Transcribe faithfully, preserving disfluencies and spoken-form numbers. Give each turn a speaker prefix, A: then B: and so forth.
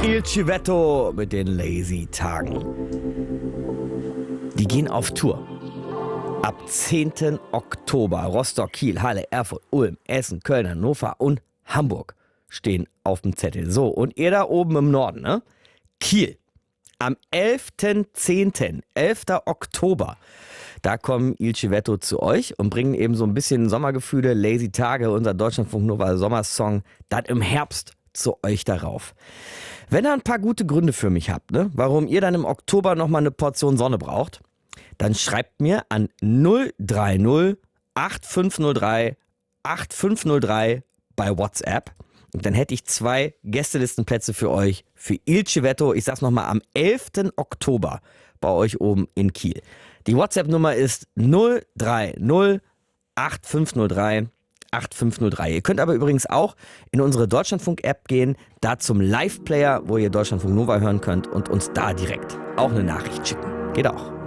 A: Il Civetto mit den Lazy Tagen. Die gehen auf Tour. Ab zehnten Oktober. Rostock, Kiel, Halle, Erfurt, Ulm, Essen, Köln, Hannover und Hamburg stehen auf dem Zettel. So, und ihr da oben im Norden, ne? Kiel. Am elften zehnten, elften Oktober, da kommen Il Civetto zu euch und bringen eben so ein bisschen Sommergefühle, Lazy Tage, unser Deutschlandfunk Nova Sommersong, dann im Herbst zu euch darauf. Wenn ihr ein paar gute Gründe für mich habt, ne, warum ihr dann im Oktober nochmal eine Portion Sonne braucht, dann schreibt mir an null drei null acht fünf null drei acht fünf null drei bei WhatsApp. Und dann hätte ich zwei Gästelistenplätze für euch für Il Civetto. Ich sag's nochmal, am elften Oktober bei euch oben in Kiel. Die WhatsApp-Nummer ist null drei null acht fünf null drei acht fünf null drei. Ihr könnt aber übrigens auch in unsere Deutschlandfunk-App gehen, da zum Live-Player, wo ihr Deutschlandfunk Nova hören könnt und uns da direkt auch eine Nachricht schicken. Geht auch.